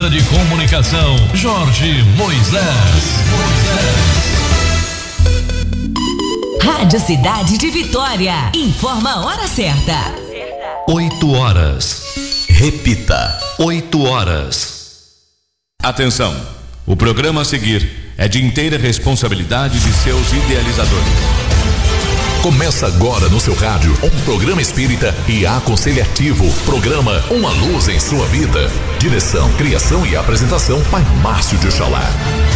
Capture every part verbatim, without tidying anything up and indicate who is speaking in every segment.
Speaker 1: Empresa de Comunicação Jorge Moisés.
Speaker 2: Rádio Cidade de Vitória. Informa a hora certa.
Speaker 3: Oito horas. Repita. Oito horas.
Speaker 4: Atenção. O programa a seguir é de inteira responsabilidade de seus idealizadores.
Speaker 5: Começa agora no seu rádio um programa espírita e aconselhativo. Programa Uma Luz em Sua Vida. Direção, criação e apresentação Pai Márcio de Oxalá.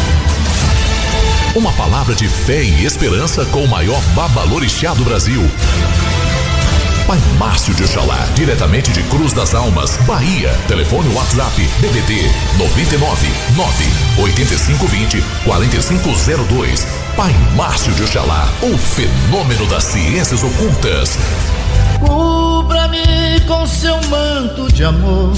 Speaker 5: Uma palavra de fé e esperança com o maior babalorixá do Brasil. Pai Márcio de Oxalá, diretamente de Cruz das Almas, Bahia. Telefone WhatsApp D D D nove nove nove oito cinco dois zero quatro cinco zero dois. Pai Márcio de Oxalá, o fenômeno das ciências ocultas.
Speaker 6: Cubra-me com seu manto de amor,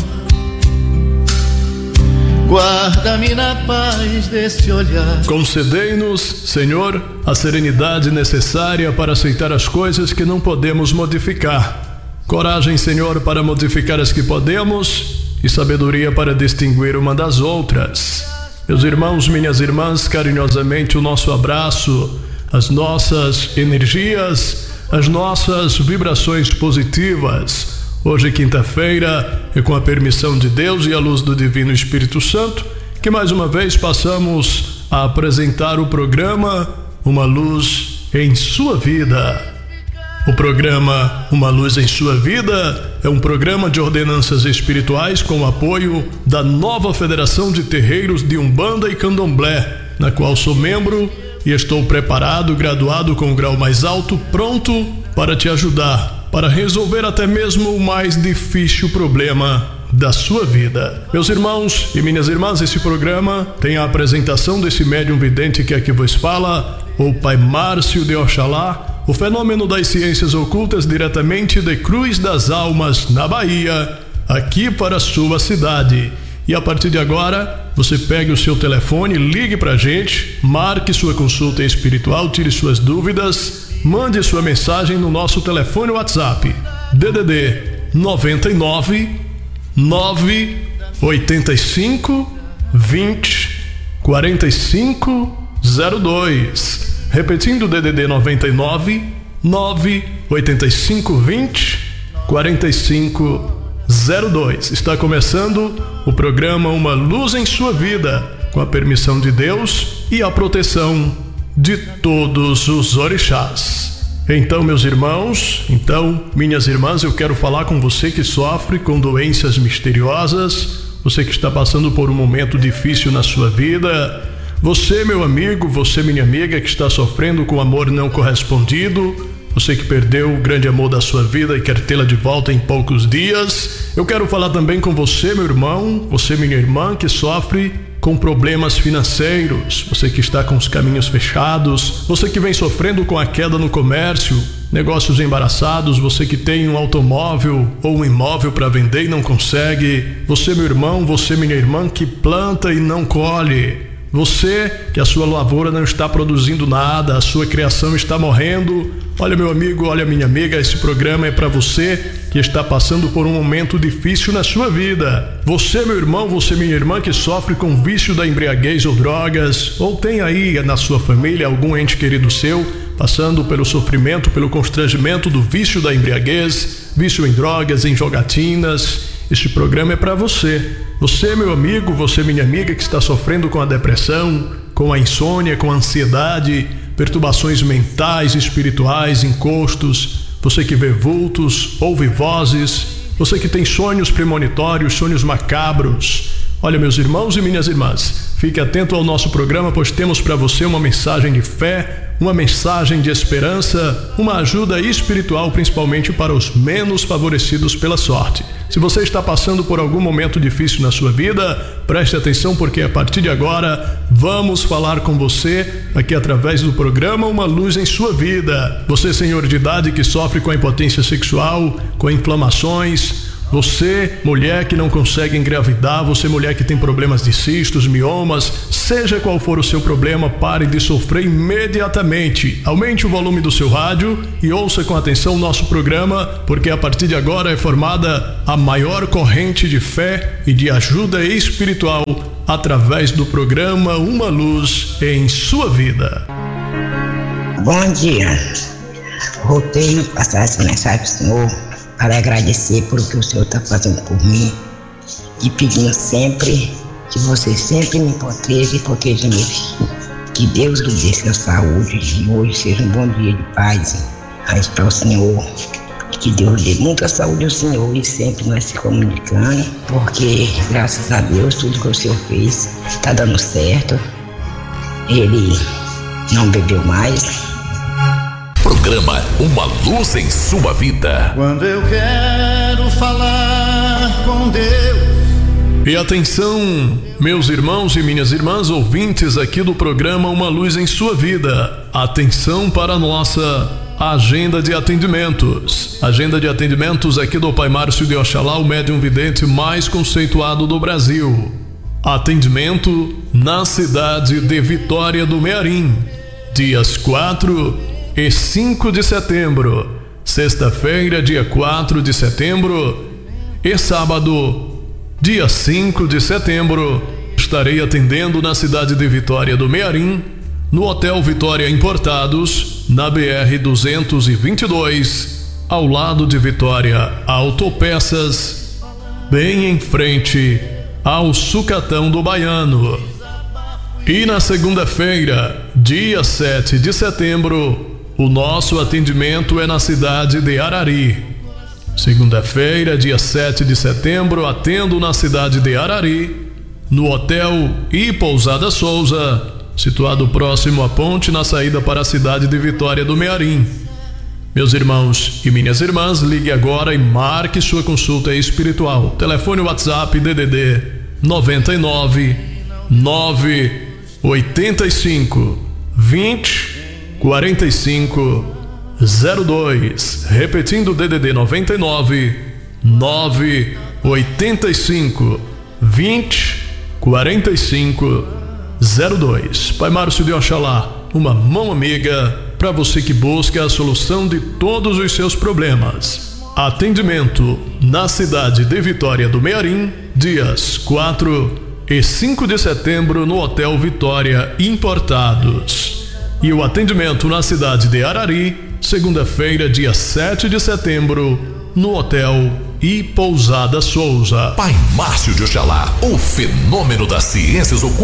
Speaker 6: guarda-me na paz desse olhar.
Speaker 7: Concedei-nos, Senhor, a serenidade necessária para aceitar as coisas que não podemos modificar. Coragem, Senhor, para modificar as que podemos e sabedoria para distinguir uma das outras. Meus irmãos, minhas irmãs, carinhosamente o nosso abraço, as nossas energias, as nossas vibrações positivas. Hoje, quinta-feira, é com a permissão de Deus e a luz do Divino Espírito Santo que mais uma vez passamos a apresentar o programa Uma Luz em Sua Vida. O programa Uma Luz em Sua Vida é um programa de ordenanças espirituais com o apoio da nova Federação de Terreiros de Umbanda e Candomblé, na qual sou membro e estou preparado, graduado com o grau mais alto, pronto para te ajudar, para resolver até mesmo o mais difícil problema da sua vida. Meus irmãos e minhas irmãs, esse programa tem a apresentação desse médium vidente que aqui vos fala, o Pai Márcio de Oxalá, o fenômeno das ciências ocultas diretamente de Cruz das Almas, na Bahia, aqui para a sua cidade. E a partir de agora, você pegue o seu telefone, ligue pra gente, marque sua consulta espiritual, tire suas dúvidas, mande sua mensagem no nosso telefone WhatsApp, D D D nove nove nove oito cinco dois zero quatro cinco zero dois. Repetindo, D D D nove nove nove oito cinco dois zero quatro cinco zero dois. Está começando o programa Uma Luz em Sua Vida, com a permissão de Deus e a proteção de todos os orixás. Então, meus irmãos, então, minhas irmãs, eu quero falar com você que sofre com doenças misteriosas, você que está passando por um momento difícil na sua vida, você, meu amigo, você, minha amiga, que está sofrendo com amor não correspondido, você que perdeu o grande amor da sua vida e quer tê-la de volta em poucos dias. Eu quero falar também com você, meu irmão, você, minha irmã, que sofre com problemas financeiros, você que está com os caminhos fechados, você que vem sofrendo com a queda no comércio, negócios embaraçados, você que tem um automóvel ou um imóvel para vender e não consegue, você, meu irmão, você, minha irmã, que planta e não colhe, você que a sua lavoura não está produzindo nada, a sua criação está morrendo. Olha, meu amigo, olha, minha amiga, esse programa é para você que está passando por um momento difícil na sua vida. Você, meu irmão, você, minha irmã, que sofre com vício da embriaguez ou drogas, ou tem aí na sua família algum ente querido seu passando pelo sofrimento, pelo constrangimento do vício da embriaguez, vício em drogas, em jogatinas. Este programa é para você. Você, meu amigo, você, minha amiga, que está sofrendo com a depressão, com a insônia, com a ansiedade, perturbações mentais, espirituais, encostos, você que vê vultos, ouve vozes, você que tem sonhos premonitórios, sonhos macabros. Olha, meus irmãos e minhas irmãs, fique atento ao nosso programa, pois temos para você uma mensagem de fé, uma mensagem de esperança, uma ajuda espiritual, principalmente para os menos favorecidos pela sorte. Se você está passando por algum momento difícil na sua vida, preste atenção, porque a partir de agora vamos falar com você aqui através do programa Uma Luz em Sua Vida. Você, senhor de idade, que sofre com a impotência sexual, com inflamações, Você, mulher que não consegue engravidar, você, mulher que tem problemas de cistos, miomas, seja qual for o seu problema, pare de sofrer imediatamente. Aumente o volume do seu rádio e ouça com atenção o nosso programa, porque a partir de agora é formada a maior corrente de fé e de ajuda espiritual através do programa Uma Luz em Sua Vida.
Speaker 8: Bom dia. Voltei a passar essa mensagem para o senhor para agradecer por o que o senhor está fazendo por mim e pedindo sempre que você sempre me proteja e proteja meu filho. Que Deus lhe dê sua saúde e hoje seja um bom dia de paz aí para o senhor. Que Deus dê muita saúde ao senhor e sempre nós se comunicando, porque graças a Deus tudo que o senhor fez está dando certo. Ele não bebeu mais.
Speaker 5: Programa Uma Luz em Sua Vida.
Speaker 6: Quando eu quero falar com Deus.
Speaker 7: E atenção, meus irmãos e minhas irmãs ouvintes aqui do programa Uma Luz em Sua Vida. Atenção para a nossa agenda de atendimentos. Agenda de atendimentos aqui do Pai Márcio de Oxalá, o médium vidente mais conceituado do Brasil. Atendimento na cidade de Vitória do Mearim, dias quatro e cinco de setembro, sexta-feira, dia quatro de setembro, e sábado, dia cinco de setembro, estarei atendendo na cidade de Vitória do Mearim, no Hotel Vitória Importados, na B R duzentos e vinte e dois, ao lado de Vitória Autopeças, bem em frente ao Sucatão do Baiano. E na segunda-feira, dia sete de setembro, o nosso atendimento é na cidade de Arari. Segunda-feira, dia sete de setembro, atendo na cidade de Arari, no Hotel e Pousada Souza, situado próximo à ponte na saída para a cidade de Vitória do Mearim. Meus irmãos e minhas irmãs, ligue agora e marque sua consulta espiritual. Telefone WhatsApp D D D noventa e nove, nove oitenta e cinco, vinte, quarenta e cinco, zero dois. Repetindo, D D D noventa e nove, nove oitenta e cinco, vinte, quarenta e cinco, zero dois. Pai Márcio de Oxalá, uma mão amiga para você que busca a solução de todos os seus problemas. Atendimento na cidade de Vitória do Mearim, dias quatro e cinco de setembro, no Hotel Vitória Importados. E o atendimento na cidade de Arari, segunda-feira, dia sete de setembro, no Hotel e Pousada Souza.
Speaker 5: Pai Márcio de Oxalá, o fenômeno das ciências ocultas.